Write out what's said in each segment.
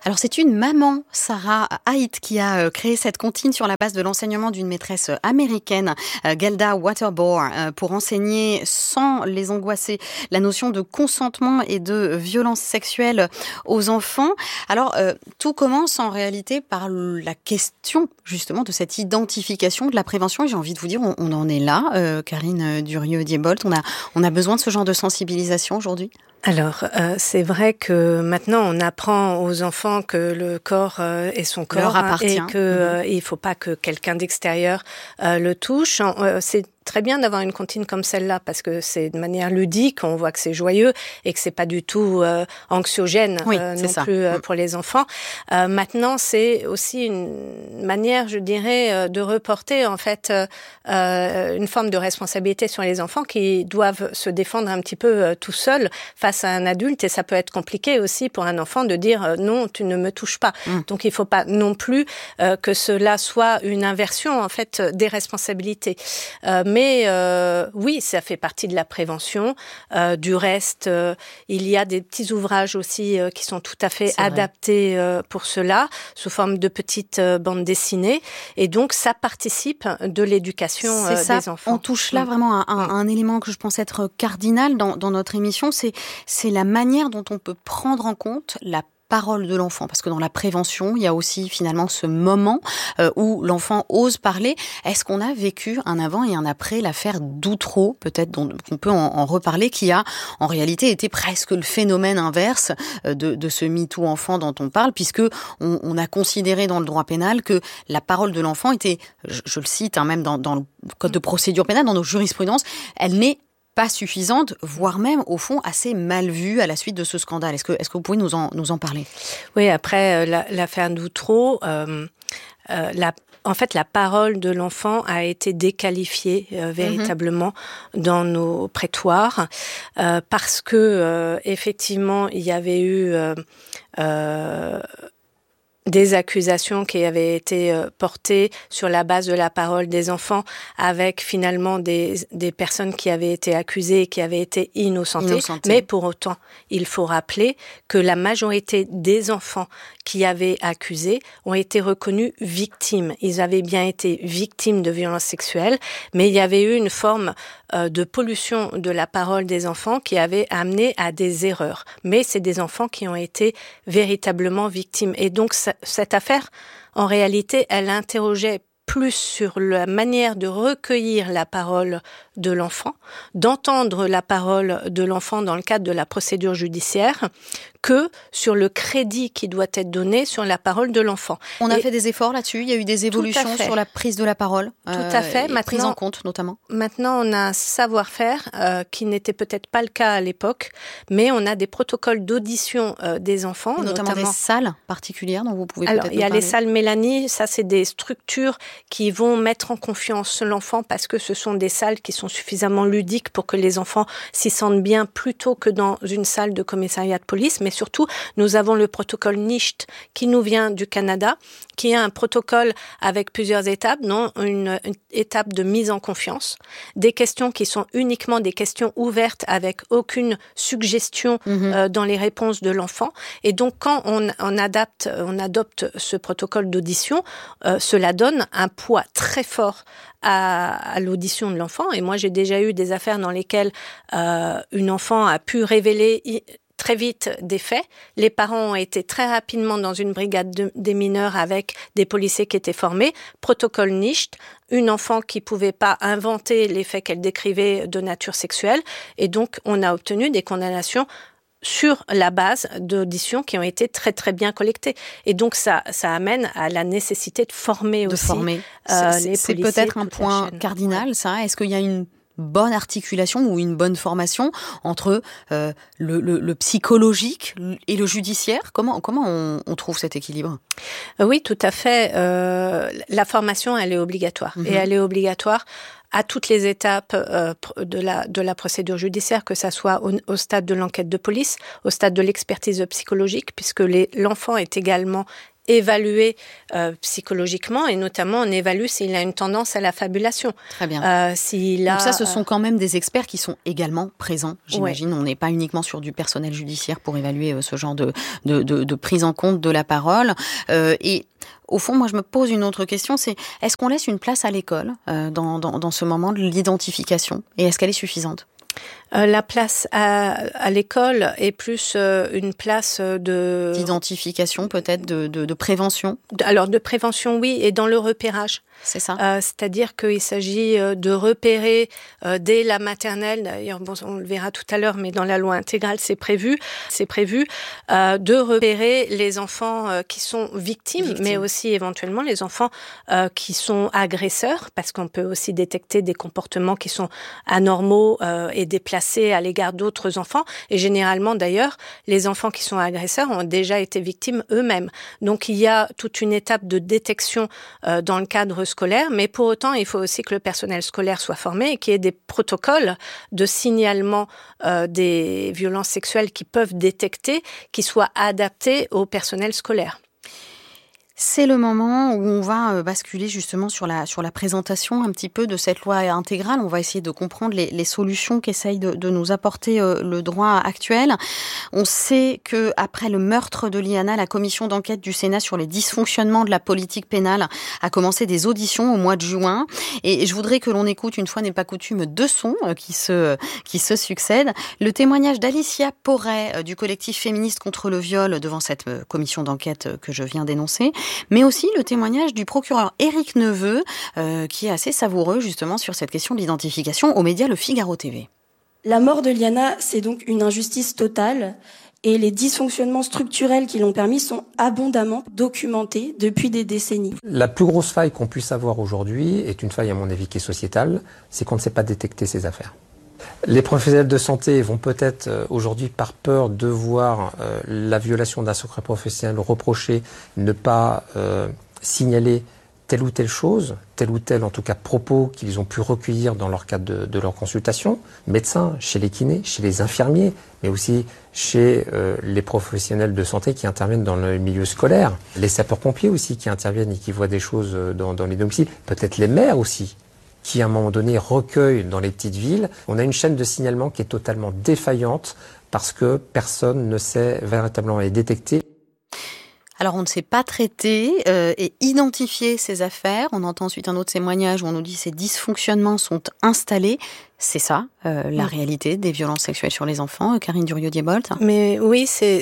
Alors c'est une maman, Sarah Haidt, qui a créé cette comptine sur la base de l'enseignement d'une maîtresse américaine, Gelda Waterbourg, pour enseigner sans les angoisser la notion de consentement et de violence sexuelle aux enfants. Alors tout commence en réalité par la question justement de cette identification, de la prévention. Et j'ai envie de vous dire, on en est là, Karine Durieux-Diebold. On a besoin de ce genre de sensibilisation aujourd'hui. Alors, c'est vrai que maintenant, on apprend aux enfants que le corps est son corps leur appartient. Et que il faut pas que quelqu'un d'extérieur le touche. C'est très bien d'avoir une comptine comme celle-là parce que c'est de manière ludique, on voit que c'est joyeux et que c'est pas du tout anxiogène plus pour les enfants. Maintenant, c'est aussi une manière, je dirais, de reporter en fait une forme de responsabilité sur les enfants qui doivent se défendre un petit peu tout seuls face à un adulte, et ça peut être compliqué aussi pour un enfant de dire non, tu ne me touches pas. Donc il faut pas non plus que cela soit une inversion en fait des responsabilités. Mais oui, ça fait partie de la prévention. Du reste, il y a des petits ouvrages aussi qui sont tout à fait adaptés pour cela, sous forme de petites bandes dessinées. Et donc, ça participe de l'éducation des enfants. On touche là vraiment à un élément que je pense être cardinal dans notre émission, c'est la manière dont on peut prendre en compte la parole de l'enfant, parce que dans la prévention, il y a aussi finalement ce moment où l'enfant ose parler. Est-ce qu'on a vécu un avant et un après l'affaire Doutreau, peut-être qu'on peut en reparler, qui a en réalité été presque le phénomène inverse de ce MeToo enfant dont on parle, puisque on a considéré dans le droit pénal que la parole de l'enfant était, je le cite même dans le code de procédure pénale, dans nos jurisprudences, elle n'est pas suffisante, voire même, au fond, assez mal vue à la suite de ce scandale. Est-ce que vous pouvez nous en parler ? Oui, après l'affaire Doutreau, en fait, la parole de l'enfant a été déqualifiée véritablement dans nos prétoires parce que effectivement, il y avait eu des accusations qui avaient été portées sur la base de la parole des enfants, avec finalement des personnes qui avaient été accusées et qui avaient été innocentées. Mais pour autant, il faut rappeler que la majorité des enfants qui avaient accusé ont été reconnus victimes. Ils avaient bien été victimes de violences sexuelles, mais il y avait eu une forme de pollution de la parole des enfants qui avait amené à des erreurs. Mais c'est des enfants qui ont été véritablement victimes. Et donc, cette affaire, en réalité, elle interrogeait plus sur la manière de recueillir la parole de l'enfant, d'entendre la parole de l'enfant dans le cadre de la procédure judiciaire, que sur le crédit qui doit être donné sur la parole de l'enfant. On a fait des efforts là-dessus, il y a eu des évolutions sur la prise de la parole. Tout à fait. Maintenant, prise en compte notamment. Maintenant, on a un savoir-faire qui n'était peut-être pas le cas à l'époque, mais on a des protocoles d'audition des enfants. Notamment des salles particulières dont vous pouvez peut-être nous parler. Il y a les salles Mélanie, ça c'est des structures qui vont mettre en confiance l'enfant parce que ce sont des salles qui sont suffisamment ludiques pour que les enfants s'y sentent bien plutôt que dans une salle de commissariat de police. Mais surtout, nous avons le protocole NICHT qui nous vient du Canada, qui est un protocole avec plusieurs étapes, dont une étape de mise en confiance, des questions qui sont uniquement des questions ouvertes avec aucune suggestion dans les réponses de l'enfant. Et donc, quand on adopte ce protocole d'audition, cela donne un poids très fort à l'audition de l'enfant. Et moi, j'ai déjà eu des affaires dans lesquelles une enfant a pu révéler très vite des faits. Les parents ont été très rapidement dans une brigade des mineurs avec des policiers qui étaient formés. Protocole NICHT, une enfant qui pouvait pas inventer les faits qu'elle décrivait de nature sexuelle. Et donc, on a obtenu des condamnations sur la base d'auditions qui ont été très très bien collectées. Et donc ça amène à la nécessité de former les policiers. C'est peut-être un point cardinal, ça. Est-ce qu'il y a une bonne articulation ou une bonne formation entre le psychologique et le judiciaire ? Comment on trouve cet équilibre ? Oui, tout à fait. La formation, elle est obligatoire. Et elle est obligatoire à toutes les étapes de la procédure judiciaire, que ça soit au stade de l'enquête de police, au stade de l'expertise psychologique, puisque l'enfant est également évalué psychologiquement, et notamment on évalue s'il a une tendance à la fabulation. Très bien. Donc ça, ce sont quand même des experts qui sont également présents, j'imagine. Ouais. On n'est pas uniquement sur du personnel judiciaire pour évaluer ce genre de prise en compte de la parole. Et au fond, moi, je me pose une autre question, c'est est-ce qu'on laisse une place à l'école dans ce moment de l'identification, et est-ce qu'elle est suffisante ? La place à l'école est plus une place d'identification, peut-être, de prévention. Alors, de prévention, oui, et dans le repérage. C'est ça. C'est-à-dire qu'il s'agit de repérer dès la maternelle, d'ailleurs, bon, on le verra tout à l'heure, mais dans la loi intégrale, c'est prévu de repérer les enfants qui sont victimes, mais aussi éventuellement les enfants qui sont agresseurs, parce qu'on peut aussi détecter des comportements qui sont anormaux et déplacés à l'égard d'autres enfants. Et généralement, d'ailleurs, les enfants qui sont agresseurs ont déjà été victimes eux-mêmes. Donc, il y a toute une étape de détection dans le cadre scolaire, mais pour autant, il faut aussi que le personnel scolaire soit formé et qu'il y ait des protocoles de signalement des violences sexuelles qui peuvent détecter, qui soient adaptés au personnel scolaire. C'est le moment où on va basculer justement sur la présentation un petit peu de cette loi intégrale. On va essayer de comprendre les solutions qu'essaye de nous apporter le droit actuel. On sait que après le meurtre de Liana, la commission d'enquête du Sénat sur les dysfonctionnements de la politique pénale a commencé des auditions au mois de juin. Et je voudrais que l'on écoute, une fois n'est pas coutume, 2 sons qui se succèdent. Le témoignage d'Alicia Porret du collectif féministe contre le viol devant cette commission d'enquête que je viens d'énoncer, mais aussi le témoignage du procureur Éric Neveu, qui est assez savoureux justement sur cette question de l'identification aux médias Le Figaro TV. La mort de Liana, c'est donc une injustice totale, et les dysfonctionnements structurels qui l'ont permis sont abondamment documentés depuis des décennies. La plus grosse faille qu'on puisse avoir aujourd'hui est une faille à mon avis qui est sociétale, c'est qu'on ne sait pas détecter ces affaires. Les professionnels de santé vont peut-être aujourd'hui, par peur de voir la violation d'un secret professionnel reproché, ne pas signaler telle ou telle chose, tel ou tel en tout cas propos qu'ils ont pu recueillir dans leur cadre de leur consultation, médecins, chez les kinés, chez les infirmiers, mais aussi chez les professionnels de santé qui interviennent dans le milieu scolaire, les sapeurs-pompiers aussi qui interviennent et qui voient des choses dans les domiciles, peut-être les maires aussi, qui à un moment donné recueillent dans les petites villes. On a une chaîne de signalement qui est totalement défaillante parce que personne ne sait véritablement les détecter. Alors on ne sait pas traiter et identifier ces affaires. On entend ensuite un autre témoignage où on nous dit que ces dysfonctionnements sont installés. C'est ça, la réalité des violences sexuelles sur les enfants, Karine Durieux-Diebolt. Mais oui, c'est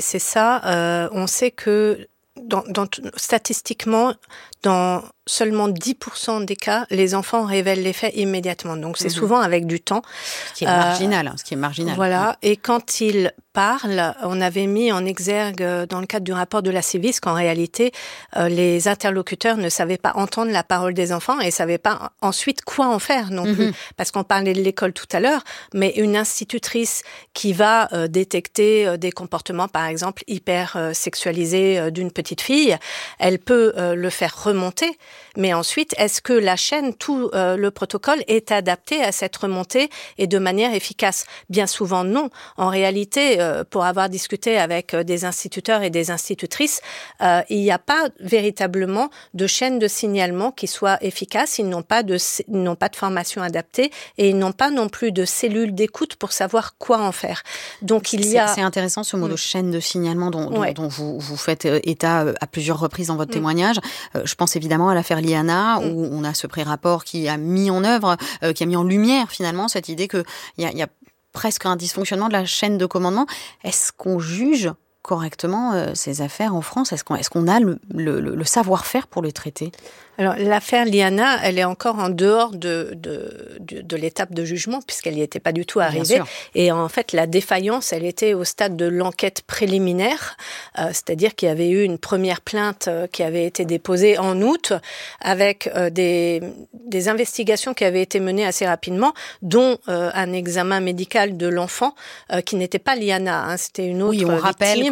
ça. On sait que statistiquement, dans seulement 10% des cas, les enfants révèlent les faits immédiatement. Donc, c'est souvent avec du temps. Ce qui est marginal. Voilà. Et quand ils parlent, on avait mis en exergue, dans le cadre du rapport de la Civis, qu'en réalité, les interlocuteurs ne savaient pas entendre la parole des enfants et savaient pas ensuite quoi en faire non plus. Parce qu'on parlait de l'école tout à l'heure, mais une institutrice qui va détecter des comportements, par exemple, hyper sexualisés d'une petite fille, elle peut le faire remonter. Mais ensuite, est-ce que la chaîne, tout le protocole est adapté à cette remontée et de manière efficace ? Bien souvent, non. En réalité, pour avoir discuté avec des instituteurs et des institutrices, il n'y a pas véritablement de chaîne de signalement qui soit efficace. Ils n'ont pas de formation adaptée et ils n'ont pas non plus de cellules d'écoute pour savoir quoi en faire. Donc, c'est intéressant ce mot de chaîne de signalement dont vous faites état à plusieurs reprises dans votre témoignage. Je pense évidemment à l'affaire Liana, où on a ce pré-rapport qui a mis en œuvre, qui a mis en lumière finalement cette idée qu'il y a presque un dysfonctionnement de la chaîne de commandement. Est-ce qu'on juge correctement ces affaires en France ? Est-ce qu'on a le savoir-faire pour les traiter ? Alors, l'affaire Liana, elle est encore en dehors de l'étape de jugement, puisqu'elle n'y était pas du tout arrivée. Et en fait, la défaillance, elle était au stade de l'enquête préliminaire, c'est-à-dire qu'il y avait eu une première plainte qui avait été déposée en août, avec des investigations qui avaient été menées assez rapidement, dont un examen médical de l'enfant, qui n'était pas Liana, c'était une autre victime.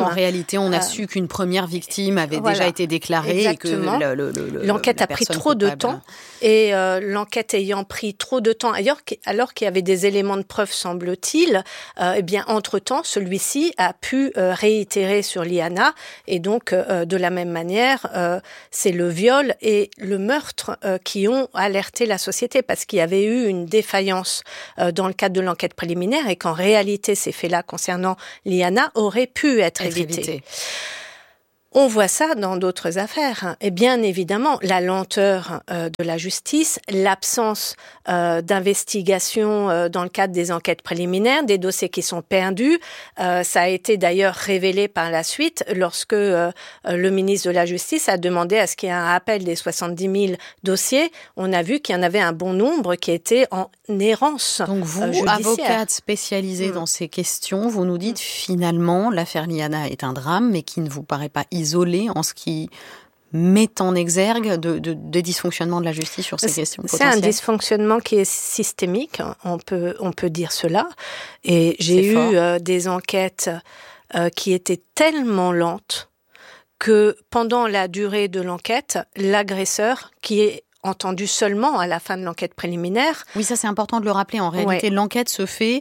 En réalité, on a su qu'une première victime avait déjà été déclarée. Exactement. Et que l'enquête a pris trop de temps. Et l'enquête ayant pris trop de temps, alors qu'il y avait des éléments de preuve, semble-t-il, eh bien, entre-temps, celui-ci a pu réitérer sur Liana. Et donc, de la même manière, c'est le viol et le meurtre qui ont alerté la société, parce qu'il y avait eu une défaillance dans le cadre de l'enquête préliminaire et qu'en réalité, ces faits-là concernant Liana auraient pu être évités. On voit ça dans d'autres affaires. Et bien évidemment, la lenteur de la justice, l'absence d'investigation dans le cadre des enquêtes préliminaires, des dossiers qui sont perdus. Ça a été d'ailleurs révélé par la suite lorsque le ministre de la Justice a demandé à ce qu'il y ait un rappel des 70 000 dossiers. On a vu qu'il y en avait un bon nombre qui étaient en errance judiciaire. Donc vous, avocate spécialisée dans ces questions, vous nous dites finalement l'affaire Liana est un drame, mais qui ne vous paraît pas isolé en ce qui met en exergue des dysfonctionnements de la justice sur ces questions potentielles. C'est un dysfonctionnement qui est systémique, on peut dire cela. Et j'ai eu des enquêtes qui étaient tellement lentes que pendant la durée de l'enquête, l'agresseur, qui est entendu seulement à la fin de l'enquête préliminaire... Oui, ça c'est important de le rappeler. En réalité, l'enquête se fait...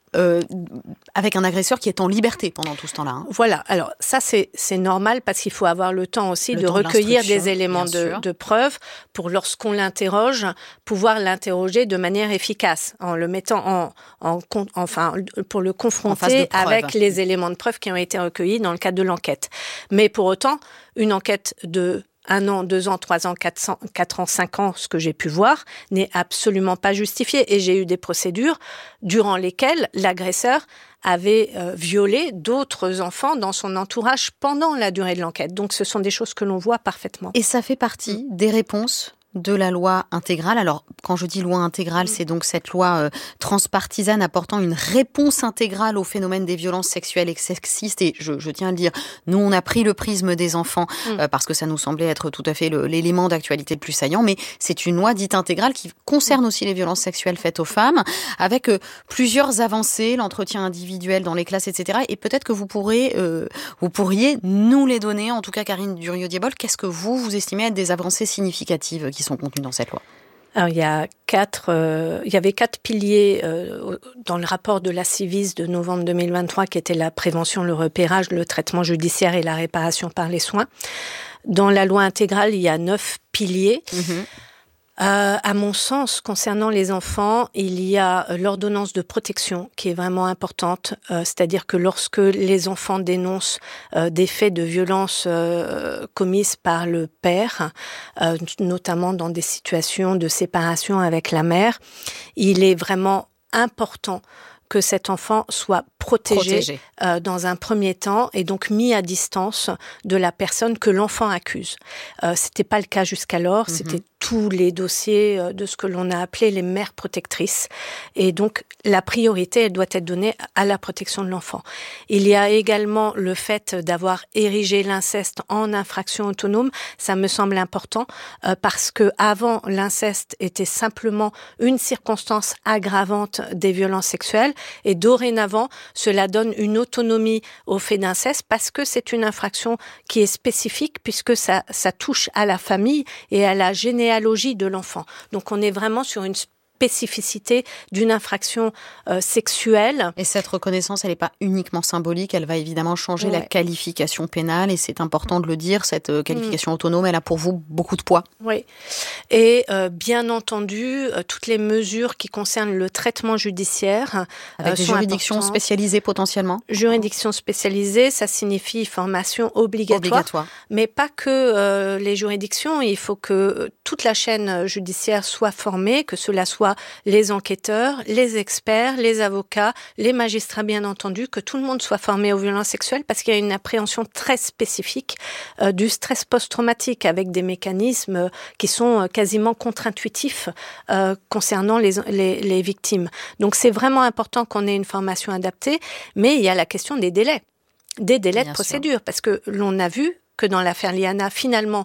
avec un agresseur qui est en liberté pendant tout ce temps-là. Voilà, alors ça c'est normal parce qu'il faut avoir le temps aussi de recueillir des éléments de preuve pour, lorsqu'on l'interroge, pouvoir l'interroger de manière efficace, en le mettant pour le confronter avec les éléments de preuve qui ont été recueillis dans le cadre de l'enquête. Mais pour autant, une enquête de 1 an, 2 ans, 3 ans, 4 ans, 5 ans, ce que j'ai pu voir, n'est absolument pas justifié. Et j'ai eu des procédures durant lesquelles l'agresseur avait violé d'autres enfants dans son entourage pendant la durée de l'enquête. Donc ce sont des choses que l'on voit parfaitement. Et ça fait partie des réponses de la loi intégrale. Alors, quand je dis loi intégrale, c'est donc cette loi transpartisane apportant une réponse intégrale au phénomène des violences sexuelles et sexistes. Et je tiens à le dire, nous, on a pris le prisme des enfants parce que ça nous semblait être tout à fait l'élément d'actualité le plus saillant. Mais c'est une loi dite intégrale qui concerne aussi les violences sexuelles faites aux femmes, avec plusieurs avancées, l'entretien individuel dans les classes, etc. Et peut-être que vous pourriez nous les donner. En tout cas, Karine Durieux-Diebol, qu'est-ce que vous estimez être des avancées significatives qui sont contenus dans cette loi? Alors, il y avait 4 piliers dans le rapport de la Civis de novembre 2023 qui étaient la prévention, le repérage, le traitement judiciaire et la réparation par les soins. Dans la loi intégrale, il y a 9 piliers. À mon sens, concernant les enfants, il y a l'ordonnance de protection qui est vraiment importante, c'est-à-dire que lorsque les enfants dénoncent des faits de violence commises par le père, notamment dans des situations de séparation avec la mère, il est vraiment important que cet enfant soit protégé. Dans un premier temps et donc mis à distance de la personne que l'enfant accuse. C'était pas le cas jusqu'alors, c'était tous les dossiers de ce que l'on a appelé les mères protectrices. Et donc, la priorité, elle doit être donnée à la protection de l'enfant. Il y a également le fait d'avoir érigé l'inceste en infraction autonome. Ça me semble important parce que avant, l'inceste était simplement une circonstance aggravante des violences sexuelles et dorénavant, cela donne une autonomie au fait d'inceste parce que c'est une infraction qui est spécifique puisque ça touche à la famille et à la généalogie de l'enfant. Donc on est vraiment sur une spécificité d'une infraction sexuelle. Et cette reconnaissance, elle n'est pas uniquement symbolique, elle va évidemment changer la qualification pénale et c'est important de le dire, cette qualification autonome, elle a pour vous beaucoup de poids. Oui, et bien entendu, toutes les mesures qui concernent le traitement judiciaire avec des juridictions spécialisées potentiellement. Juridictions spécialisées, ça signifie formation obligatoire. Mais pas que les juridictions, il faut que toute la chaîne judiciaire soit formée, que cela soit les enquêteurs, les experts, les avocats, les magistrats bien entendu, que tout le monde soit formé aux violences sexuelles parce qu'il y a une appréhension très spécifique du stress post-traumatique avec des mécanismes qui sont quasiment contre-intuitifs concernant les victimes. Donc c'est vraiment important qu'on ait une formation adaptée, mais il y a la question des délais de procédure parce que l'on a vu que dans l'affaire Liana, finalement,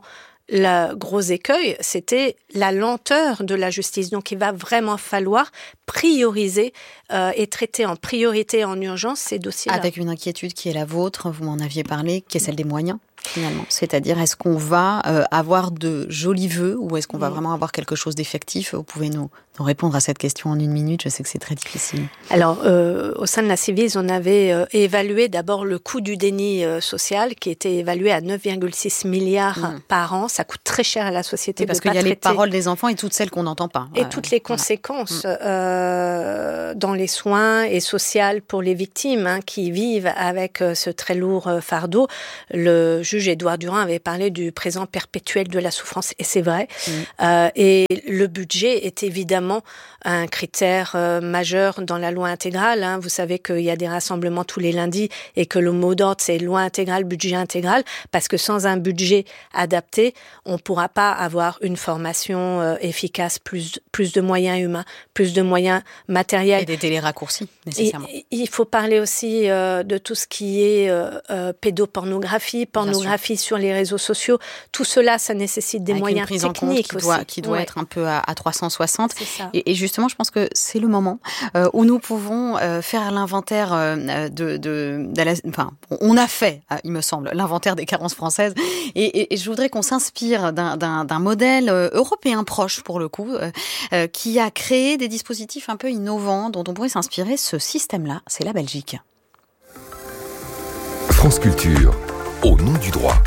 le gros écueil, c'était la lenteur de la justice. Donc, il va vraiment falloir prioriser et traiter en priorité, en urgence, ces dossiers-là. Avec une inquiétude qui est la vôtre, vous m'en aviez parlé, qui est celle des moyens, finalement. C'est-à-dire, est-ce qu'on va avoir de jolis vœux ou est-ce qu'on va vraiment avoir quelque chose d'effectif? Vous pouvez nous répondre à cette question en 1 minute. Je sais que c'est très difficile. Alors, au sein de la Ciivise, on avait évalué d'abord le coût du déni social qui était évalué à 9,6 milliards par an. Ça coûte très cher à la société parce qu'il y a les paroles des enfants et toutes celles qu'on n'entend pas. Et toutes les conséquences dans les soins et sociales pour les victimes qui vivent avec ce très lourd fardeau. Le juge Édouard Durand avait parlé du présent perpétuel de la souffrance, et c'est vrai. Et le budget est évidemment un critère majeur dans la loi intégrale. Vous savez qu'il y a des rassemblements tous les lundis et que le mot d'ordre, c'est loi intégrale, budget intégral, parce que sans un budget adapté, on ne pourra pas avoir une formation efficace, plus de moyens humains, plus de moyens matériels. Et des délais raccourcis, nécessairement. Il faut parler aussi de tout ce qui est pédopornographie, sur les réseaux sociaux. Tout cela, ça nécessite des moyens techniques qui doit être un peu à 360. Et justement, je pense que c'est le moment où nous pouvons faire l'inventaire on a fait, il me semble, l'inventaire des carences françaises. Et je voudrais qu'on s'inspire d'un modèle européen proche, pour le coup, qui a créé des dispositifs un peu innovants dont on pourrait s'inspirer. Ce système-là, c'est la Belgique. France Culture, au nom du droit.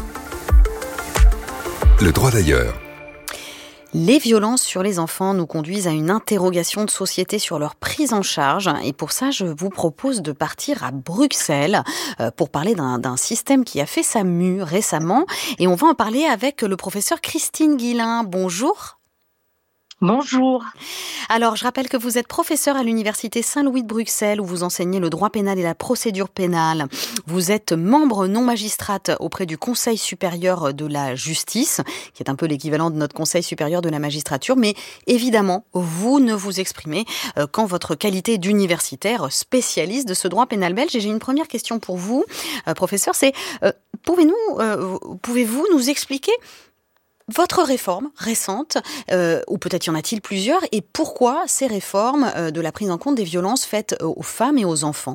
Le droit d'ailleurs. Les violences sur les enfants nous conduisent à une interrogation de société sur leur prise en charge. Et pour ça, je vous propose de partir à Bruxelles pour parler d'un système qui a fait sa mue récemment. Et on va en parler avec le professeur Christine Guillain. Bonjour. Bonjour. Alors, je rappelle que vous êtes professeur à l'Université Saint-Louis de Bruxelles où vous enseignez le droit pénal et la procédure pénale. Vous êtes membre non magistrate auprès du Conseil supérieur de la justice, qui est un peu l'équivalent de notre Conseil supérieur de la magistrature. Mais évidemment, vous ne vous exprimez qu'en votre qualité d'universitaire spécialiste de ce droit pénal belge. Et j'ai une première question pour vous, professeur, c'est pouvez-vous nous expliquer votre réforme récente, ou peut-être y en a-t-il plusieurs, et pourquoi ces réformes de la prise en compte des violences faites aux femmes et aux enfants?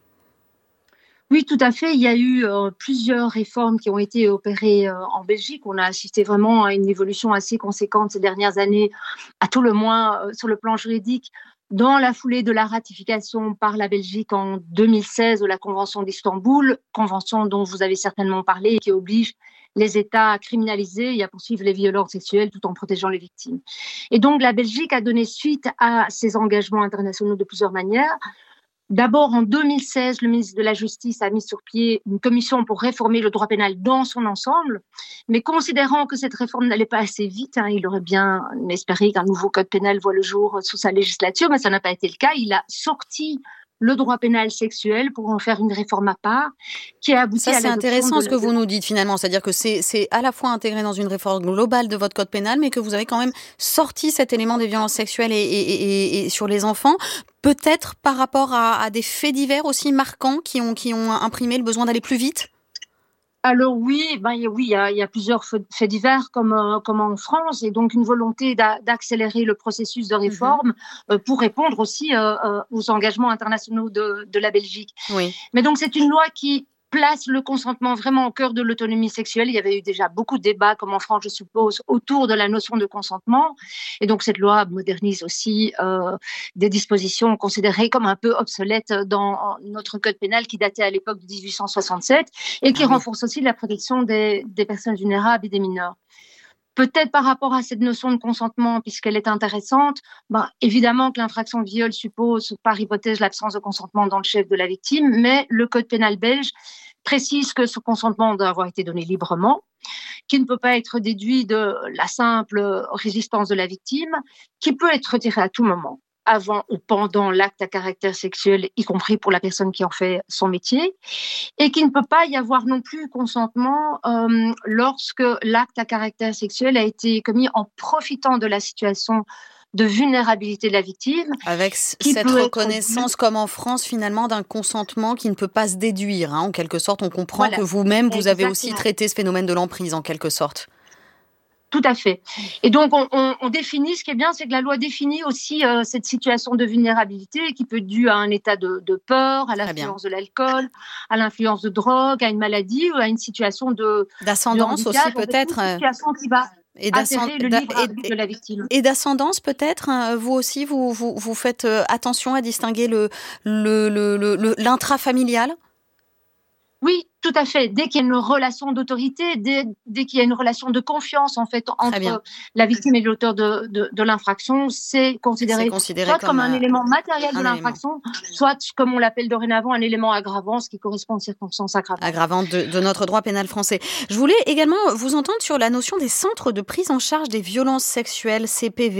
Oui, tout à fait. Il y a eu plusieurs réformes qui ont été opérées en Belgique. On a assisté vraiment à une évolution assez conséquente ces dernières années, à tout le moins sur le plan juridique, dans la foulée de la ratification par la Belgique en 2016 de la Convention d'Istanbul, convention dont vous avez certainement parlé et qui oblige les États à criminaliser et à poursuivre les violences sexuelles tout en protégeant les victimes. Et donc, la Belgique a donné suite à ces engagements internationaux de plusieurs manières. D'abord, en 2016, le ministre de la Justice a mis sur pied une commission pour réformer le droit pénal dans son ensemble. Mais considérant que cette réforme n'allait pas assez vite, il aurait bien espéré qu'un nouveau code pénal voit le jour sous sa législature, mais ça n'a pas été le cas. Il a sorti le droit pénal sexuel pour en faire une réforme à part qui a abouti à l'adoption. Ça, c'est intéressant ce que vous nous dites finalement, c'est-à-dire que c'est à la fois intégré dans une réforme globale de votre code pénal, mais que vous avez quand même sorti cet élément des violences sexuelles et sur les enfants, peut-être par rapport à des faits divers aussi marquants qui ont imprimé le besoin d'aller plus vite. Alors oui, il y a plusieurs faits divers comme en France, et donc une volonté d'accélérer le processus de réforme pour répondre aussi aux engagements internationaux de la Belgique. Oui. Mais donc c'est une loi qui place le consentement vraiment au cœur de l'autonomie sexuelle. Il y avait eu déjà beaucoup de débats, comme en France, je suppose, autour de la notion de consentement. Et donc, cette loi modernise aussi des dispositions considérées comme un peu obsolètes dans notre code pénal qui datait à l'époque de 1867 et qui renforce aussi la protection des personnes vulnérables et des mineurs. Peut-être par rapport à cette notion de consentement, puisqu'elle est intéressante, évidemment que l'infraction de viol suppose par hypothèse l'absence de consentement dans le chef de la victime, mais le code pénal belge précise que ce consentement doit avoir été donné librement, qui ne peut pas être déduit de la simple résistance de la victime, qui peut être retiré à tout moment, avant ou pendant l'acte à caractère sexuel, y compris pour la personne qui en fait son métier, et qu'il ne peut pas y avoir non plus consentement lorsque l'acte à caractère sexuel a été commis en profitant de la situation de vulnérabilité de la victime. Avec cette reconnaissance, comme en France, finalement, d'un consentement qui ne peut pas se déduire. En quelque sorte, on comprend que vous-même, vous avez aussi traité ce phénomène de l'emprise, en quelque sorte. Tout à fait. Et donc, on définit, ce qui est bien, c'est que la loi définit aussi cette situation de vulnérabilité qui peut être due à un état de peur, à l'influence de l'alcool, à l'influence de drogue, à une maladie ou à une situation d'ascendance aussi peut-être. Une situation qui va altérer le libre arbitre de la victime. Et d'ascendance peut-être, vous aussi, vous faites attention à distinguer l'intrafamilial ? Oui, tout à fait. Dès qu'il y a une relation d'autorité, dès qu'il y a une relation de confiance en fait entre la victime et l'auteur de l'infraction, c'est considéré soit comme un élément matériel de l'infraction, soit comme on l'appelle dorénavant un élément aggravant, ce qui correspond aux circonstances aggravantes. Aggravantes de notre droit pénal français. Je voulais également vous entendre sur la notion des centres de prise en charge des violences sexuelles, CPV.